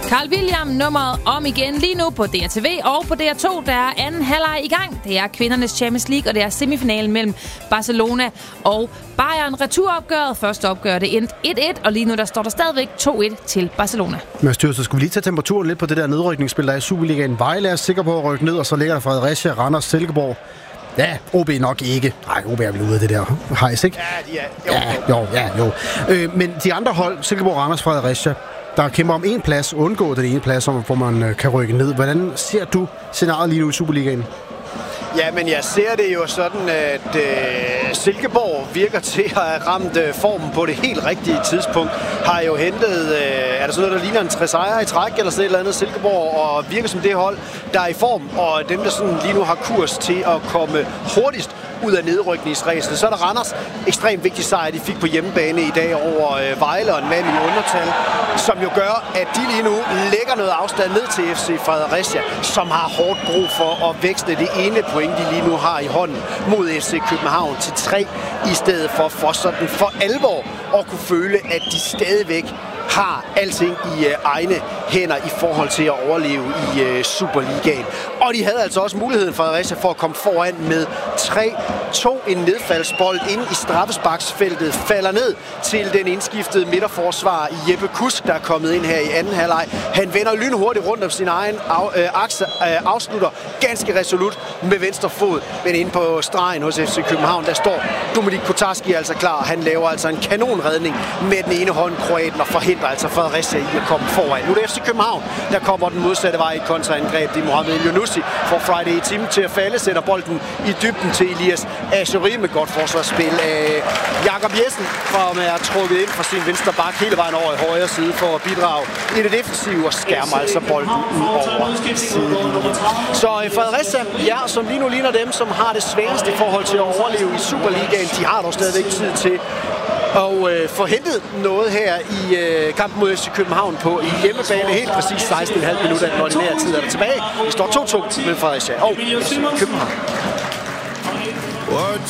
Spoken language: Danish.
Carl William, nummeret om igen lige nu på DRTV og på DR2. Der er anden halvleg i gang. Det er kvindernes Champions League, og det er semifinalen mellem Barcelona og Bayern. Returopgøret. Første opgør det endte 1-1, og lige nu der står der stadigvæk 2-1 til Barcelona. Men styr, så skulle vi lige tage temperaturen lidt på det der nedrykningsspil, der er i Superligaen. Vejle er sikker på at rykke ned, og så ligger der Fredericia, Randers, Silkeborg. Ja, OB nok ikke. Nej, OB er vel ude af det der hejs, ikke? Ja, jo. Men de andre hold, Silkeborg, Randers, Fredericia, der kæmper om en plads, undgå den ene plads, hvor man kan rykke ned. Hvordan ser du scenariet lige nu i Superligaen? Ja, men jeg ser det jo sådan, at Silkeborg virker til at have ramt formen på det helt rigtige tidspunkt. Har jo hentet, er der sådan noget, der ligner en 3 sejre i træk, eller sådan et eller andet Silkeborg, og virker som det hold, der er i form, og dem, der sådan lige nu har kurs til at komme hurtigst ud af nedrykningsræset. Så er der Randers. Ekstremt vigtig sejr, de fik på hjemmebane i dag over Vejle og en mand i undertal, som jo gør, at de lige nu lægger noget afstand ned til FC Fredericia, som har hårdt brug for at vækste det ene point, de lige nu har i hånden mod FC København til 3, i stedet for sådan for alvor at kunne føle, at de stadigvæk har alting i egne hænder i forhold til at overleve i Superligaen. Og de havde altså også muligheden for Fredericia for at komme foran med 3-2. En nedfaldsbold inde i straffesparksfeltet falder ned til den indskiftede midterforsvar Jeppe Kusk, der er kommet ind her i anden halvleg. Han vender lynhurtigt rundt om sin egen akse, afslutter ganske resolut med venstre fod, men inde på stregen hos FC København, der står Dominik Kotarski altså klar. Han laver altså en kanonredning med den ene hånd, kroaten, og forhindrer altså Fredericia i at komme foran. Nu er det FC København, der kommer den modsatte vej i kontraangreb. Det er Mohamed Younousi for Friday Team til at falde, sætter bolden i dybden til Elias Azuri med godt forsvarsspil af Jakob Jessen, som er trukket ind fra sin venstre bak hele vejen over i højre side for at bidrage i det defensive og skærmer altså bolden ud over sidelinjen. Så Fredericia, ja, som lige nu ligner dem, som har det sværeste i forhold til at overleve i Superligaen. De har dog stadigvæk tid til og få hentet noget her i kampen mod FC København på i hjemmebane. Helt præcis 16,5 minutter af den ordinære tid er der tilbage. Vi står 2-2 med Fredericia og FC København.